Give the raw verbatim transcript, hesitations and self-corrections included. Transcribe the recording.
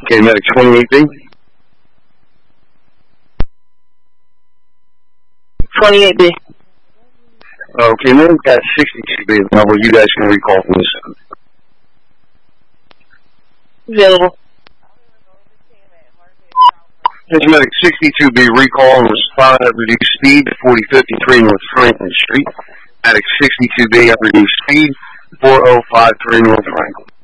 Okay, medic twenty-eight B. twenty-eight B. Okay, then we've got sixty-two B available. You guys can recall from this. Available. Medic sixty-two B recall and respond at reduced speed to forty fifty-three North Franklin Street. Medic sixty-two B at reduced speed, four oh five three North Franklin.